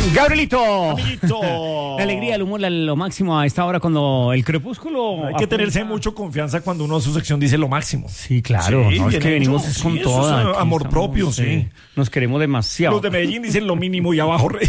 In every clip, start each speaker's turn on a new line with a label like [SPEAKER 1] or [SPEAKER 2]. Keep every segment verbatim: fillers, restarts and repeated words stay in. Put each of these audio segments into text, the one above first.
[SPEAKER 1] Gabrielito,
[SPEAKER 2] Amiguito.
[SPEAKER 1] la alegría, el humor, la- lo máximo a esta hora cuando el crepúsculo.
[SPEAKER 2] Hay que tenerse
[SPEAKER 1] apunta.
[SPEAKER 2] mucho confianza cuando uno a su sección dice lo máximo.
[SPEAKER 1] Sí, claro,
[SPEAKER 2] Sí,
[SPEAKER 1] no, es
[SPEAKER 2] bien
[SPEAKER 1] que venimos
[SPEAKER 2] hecho,
[SPEAKER 1] con
[SPEAKER 2] sí, eso
[SPEAKER 1] toda.
[SPEAKER 2] es
[SPEAKER 1] aquí
[SPEAKER 2] amor
[SPEAKER 1] estamos,
[SPEAKER 2] propio, sí.
[SPEAKER 1] Nos queremos demasiado.
[SPEAKER 2] Los de Medellín dicen lo mínimo y abajo rey.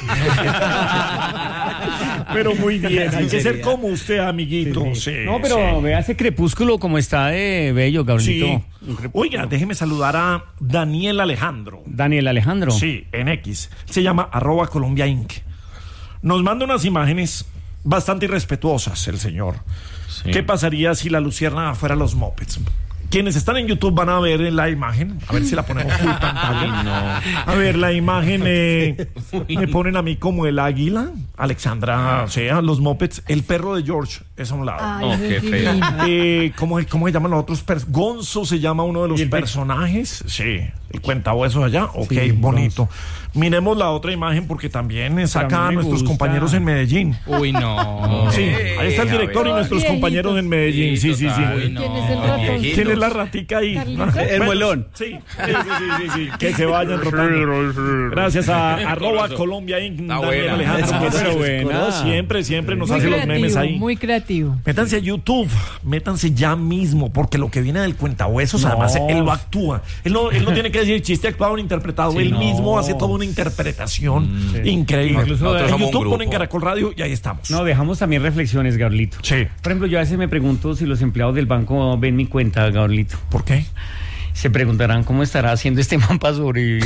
[SPEAKER 2] Pero muy bien, hay que ser como usted, amiguito. Sí,
[SPEAKER 1] No, pero
[SPEAKER 2] sí.
[SPEAKER 1] vea ese crepúsculo como está de bello, Gabrielito.
[SPEAKER 2] Sí.
[SPEAKER 1] Un crepúsculo.
[SPEAKER 2] Oiga, déjeme saludar a Daniel Alejandro.
[SPEAKER 1] Daniel Alejandro.
[SPEAKER 2] Sí, en X. Se llama arroba Colombia Inc. Nos manda unas imágenes bastante irrespetuosas el señor.
[SPEAKER 3] Sí.
[SPEAKER 2] ¿Qué pasaría si la lucierna fuera los mopeds? Quienes están en YouTube van a ver la imagen. A ver si la ponemos full pantalla. A ver, la imagen eh, me ponen a mí como el águila. Alexandra, o sea, los mopeds. El perro de George es a un lado.
[SPEAKER 4] Ay,
[SPEAKER 3] Oh,
[SPEAKER 4] eso
[SPEAKER 3] qué
[SPEAKER 4] es
[SPEAKER 3] feo.
[SPEAKER 4] divino.
[SPEAKER 2] Eh, ¿cómo, ¿Cómo se llaman los otros? pers- Gonzo se llama uno de los
[SPEAKER 1] ¿Y el pe-
[SPEAKER 2] personajes. Sí, el cuentahuesos allá. Ok,
[SPEAKER 1] Sí,
[SPEAKER 2] bonito. Miremos la otra imagen porque también es
[SPEAKER 1] Pero a mí
[SPEAKER 2] acá
[SPEAKER 1] me
[SPEAKER 2] nuestros
[SPEAKER 1] gusta.
[SPEAKER 2] compañeros en Medellín.
[SPEAKER 3] Uy, no.
[SPEAKER 2] Sí, ahí está el director y nuestros
[SPEAKER 4] Viejitos.
[SPEAKER 2] compañeros en Medellín. Sí, sí, sí.
[SPEAKER 3] Uy, no.
[SPEAKER 4] ¿Quién es el ratón?
[SPEAKER 2] ¿Quién es la ratica ahí?
[SPEAKER 4] Carlito.
[SPEAKER 1] El muelón.
[SPEAKER 2] Sí, sí, sí, sí, sí, sí. Que se vayan rotando. Gracias a arroba Colombia Inc.
[SPEAKER 3] Está
[SPEAKER 2] Daniel
[SPEAKER 3] buena.
[SPEAKER 2] Alejandro.
[SPEAKER 1] Esa,
[SPEAKER 2] que
[SPEAKER 1] pero
[SPEAKER 2] sí,
[SPEAKER 1] buena.
[SPEAKER 2] no, siempre, siempre nos
[SPEAKER 4] Muy
[SPEAKER 2] hace los memes
[SPEAKER 4] creativo,
[SPEAKER 2] ahí.
[SPEAKER 4] muy creativo.
[SPEAKER 2] Métanse a YouTube, métanse ya mismo, porque lo que viene del cuentahuesos,
[SPEAKER 1] No.
[SPEAKER 2] además, él lo actúa. Él no, él no tiene que decir chiste actuado o interpretado,
[SPEAKER 1] Sí,
[SPEAKER 2] él
[SPEAKER 1] no.
[SPEAKER 2] mismo hace toda una interpretación
[SPEAKER 1] Sí.
[SPEAKER 2] increíble.
[SPEAKER 1] Incluso
[SPEAKER 2] en
[SPEAKER 3] nosotros somos un
[SPEAKER 2] YouTube
[SPEAKER 3] grupo.
[SPEAKER 2] ponen Caracol Radio y ahí estamos.
[SPEAKER 1] No, dejamos también reflexiones, Gabrielito.
[SPEAKER 2] Sí.
[SPEAKER 1] Por ejemplo, yo a veces me pregunto si los empleados del banco ven mi cuenta, Gabrielito.
[SPEAKER 2] ¿Por qué?
[SPEAKER 1] Se preguntarán cómo estará haciendo este man para sobrevivir.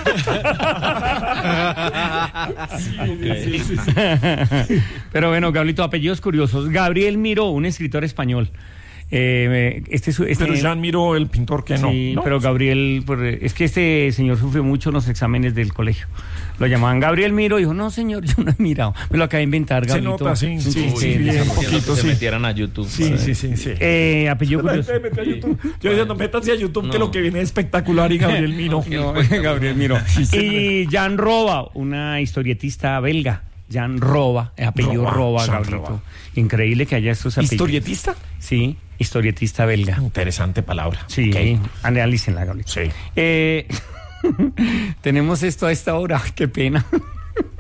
[SPEAKER 1] Pero bueno, Gabrielito, apellidos curiosos. Gabriel Miró, un escritor español. Eh, este, es- este,
[SPEAKER 2] Pero ya admiro el pintor que no.
[SPEAKER 1] sí,
[SPEAKER 2] ¿no?
[SPEAKER 1] pero Gabriel, pues, es que este señor sufrió mucho en los exámenes del colegio. Lo llamaban Gabriel Miro, dijo, no señor, yo no he mirado. Me lo acabé de inventar,
[SPEAKER 2] Se
[SPEAKER 1] Gabrielito.
[SPEAKER 2] nota, sí,
[SPEAKER 1] Un
[SPEAKER 2] sí,
[SPEAKER 1] chiste.
[SPEAKER 2] sí, bien,
[SPEAKER 3] Porque
[SPEAKER 2] poquito,
[SPEAKER 3] se
[SPEAKER 2] sí.
[SPEAKER 3] metieran a YouTube.
[SPEAKER 2] Sí, sí, sí, sí.
[SPEAKER 1] Eh, apellido
[SPEAKER 2] La
[SPEAKER 1] curioso.
[SPEAKER 2] gente mete a YouTube. Yo diciendo, métanse a YouTube, que
[SPEAKER 3] No.
[SPEAKER 2] lo que viene es espectacular y Gabriel Miro.
[SPEAKER 1] No, Gabriel Miró. Y Jan Roba, una historietista belga. Jan Roba, apellido
[SPEAKER 2] Roba,
[SPEAKER 1] Roba,
[SPEAKER 2] Jan
[SPEAKER 1] Gabrielito.
[SPEAKER 2] Roba.
[SPEAKER 1] Increíble que haya estos apellidos.
[SPEAKER 2] ¿Historietista?
[SPEAKER 1] Sí, historietista belga.
[SPEAKER 2] Interesante palabra.
[SPEAKER 1] Sí,
[SPEAKER 2] Ok.
[SPEAKER 1] analícenla, Gabrielito.
[SPEAKER 2] Sí.
[SPEAKER 1] Eh, tenemos esto a esta hora, qué pena.